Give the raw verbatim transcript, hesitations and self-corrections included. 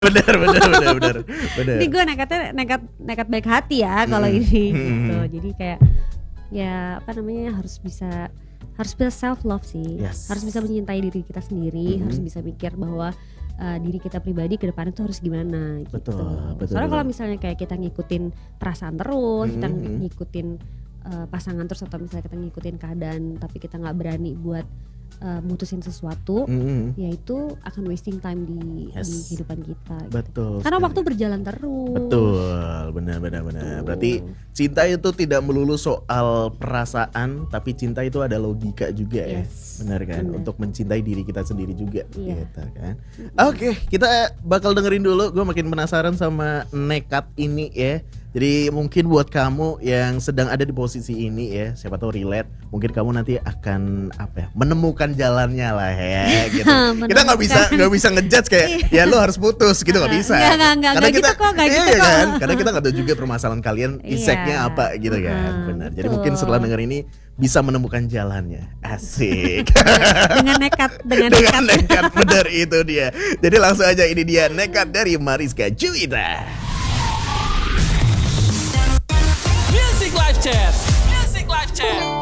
Benar, benar, benar, benar. benar. Jadi gue nekatnya nekat nekat baik hati ya kalau hmm. ini hmm. gitu. Jadi kayak ya apa namanya harus bisa harus bisa self love sih. Yes. Harus bisa mencintai diri kita sendiri, hmm. harus bisa mikir bahwa uh, diri kita pribadi ke depan itu harus gimana gitu. Betul, betul. Soalnya kalau misalnya kayak kita ngikutin perasaan terus, hmm. kita ngikutin uh, pasangan terus atau misalnya kita ngikutin keadaan tapi kita enggak berani buat Uh, mutusin sesuatu, mm-hmm. ya itu akan wasting time di, yes. di kehidupan kita. Betul. Gitu. Karena sekali. waktu berjalan terus. Betul, benar-benar benar. Berarti cinta itu tidak melulu soal perasaan, tapi cinta itu ada logika juga ya, yes. benar kan? Benar. Untuk mencintai diri kita sendiri juga, iya. gitu kan? Mm-hmm. Oke, kita bakal dengerin dulu. Gue makin penasaran sama nekat ini ya. Jadi mungkin buat kamu yang sedang ada di posisi ini ya, siapa tahu relate, mungkin kamu nanti akan apa ya, menemukan jalannya lah ya gitu. Kita nggak bisa nggak bisa ngejudge kayak ya lu harus putus gitu, nggak bisa. Nggak, nggak, nggak, karena nggak kita gitu kok, nggak iya gitu kan, kok. karena kita nggak tahu juga permasalahan kalian insight-nya apa gitu kan, uh, benar. Jadi betul. mungkin setelah denger ini bisa menemukan jalannya, asik. dengan nekat, dengan, dengan nekat, nekat benar itu dia. Jadi langsung aja ini dia Nekat dari Mariska Juwita. Music Live Chat. Music Live Chat.